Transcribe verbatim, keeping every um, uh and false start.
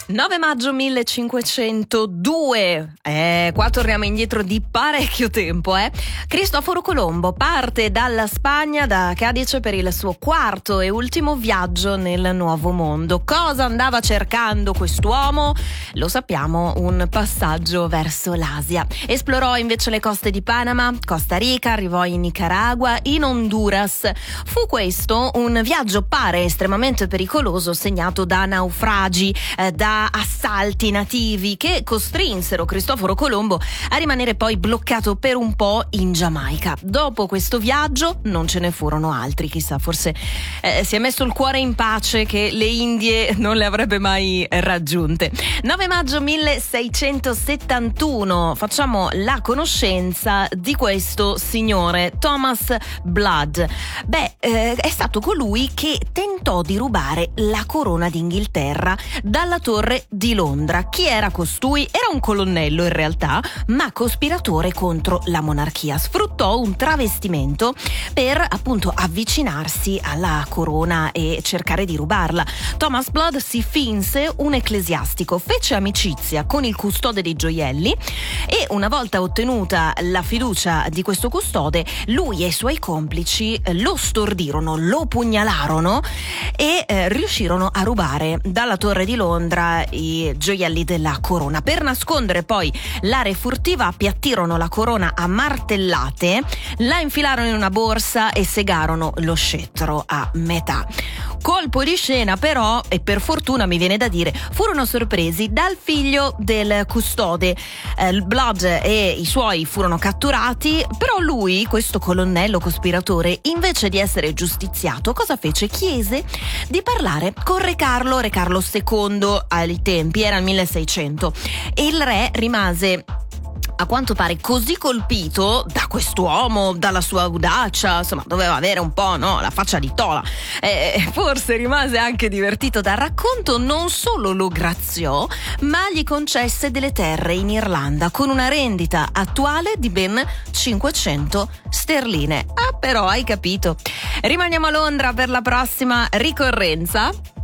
nove maggio millecinquecentodue, eh, qua torniamo indietro di parecchio tempo, eh. Cristoforo Colombo parte dalla Spagna, da Cadice, per il suo quarto e ultimo viaggio nel Nuovo Mondo. Cosa andava cercando quest'uomo? Lo sappiamo, un passaggio verso l'Asia. Esplorò invece le coste di Panama, Costa Rica, arrivò in Nicaragua, in Honduras. Fu questo un viaggio pare estremamente pericoloso, segnato da naufragi, eh, da assalti nativi che costrinsero Cristoforo Colombo a rimanere poi bloccato per un po' in Giamaica. Dopo questo viaggio non ce ne furono altri, chissà, forse eh, si è messo il cuore in pace che le Indie non le avrebbe mai raggiunte. nove maggio milleseicentosettantuno, facciamo la conoscenza di questo signore, Thomas Blood. Beh, eh, è stato colui che tentò di rubare la corona d'Inghilterra dalla torre di Londra. Chi era costui? Era un colonnello in realtà, ma cospiratore contro la monarchia. Sfruttò un travestimento per appunto avvicinarsi alla corona e cercare di rubarla. Thomas Blood si finse un ecclesiastico, fece amicizia con il custode dei gioielli e una volta ottenuta la fiducia di questo custode, lui e i suoi complici lo stordirono, lo pugnalarono e eh, riuscirono a rubare dalla torre di Londra i gioielli della corona. Per nascondere poi l'area furtiva, appiattirono la corona a martellate, la infilarono in una borsa e segarono lo scettro a metà. Colpo di scena però, e per fortuna mi viene da dire, furono sorpresi dal figlio del custode. eh, Blood e i suoi furono catturati, però lui, questo colonnello cospiratore, invece di essere giustiziato, cosa fece? Chiese di parlare con Re Carlo, Re Carlo secondo ai tempi, era il milleseicento, e il re rimase a quanto pare così colpito da quest'uomo, dalla sua audacia, insomma doveva avere un po', no, la faccia di tola, eh, forse rimase anche divertito dal racconto, non solo lo graziò, ma gli concesse delle terre in Irlanda con una rendita attuale di ben cinquecento sterline. Ah, però hai capito. Rimaniamo a Londra per la prossima ricorrenza.